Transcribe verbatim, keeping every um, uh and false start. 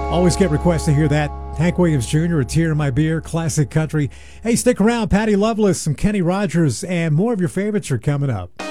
Always get requests to hear that. Hank Williams Junior, A Tear in My Beer, classic country. Hey, stick around. Patty Loveless, some Kenny Rogers, and more of your favorites are coming up.